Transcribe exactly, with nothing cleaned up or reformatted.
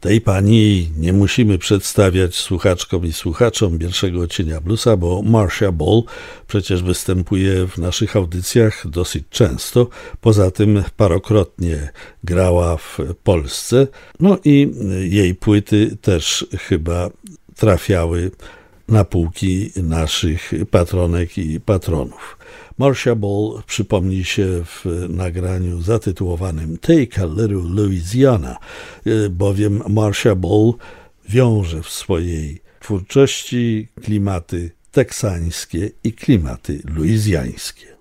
Tej pani nie musimy przedstawiać słuchaczkom i słuchaczom Pierwszego Odcienia Bluesa, bo Marcia Ball przecież występuje w naszych audycjach dosyć często. Poza tym parokrotnie grała w Polsce. No i jej płyty też chyba trafiały na półki naszych patronek i patronów. Marcia Ball przypomni się w nagraniu zatytułowanym Take a Little Louisiana, bowiem Marcia Ball wiąże w swojej twórczości klimaty teksańskie i klimaty luizjańskie.